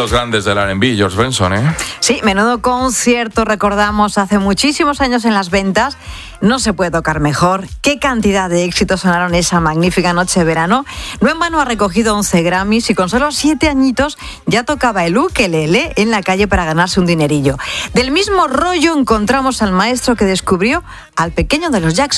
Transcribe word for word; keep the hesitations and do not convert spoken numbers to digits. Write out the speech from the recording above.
los grandes del R and B, George Benson, ¿eh? Sí, menudo concierto, recordamos, hace muchísimos años en las ventas. No se puede tocar mejor. Qué cantidad de éxitos sonaron esa magnífica noche de verano. No en vano ha recogido once Grammys y con solo siete añitos ya tocaba el ukelele en la calle para ganarse un dinerillo. Del mismo rollo encontramos al maestro que descubrió al pequeño de los Jackson.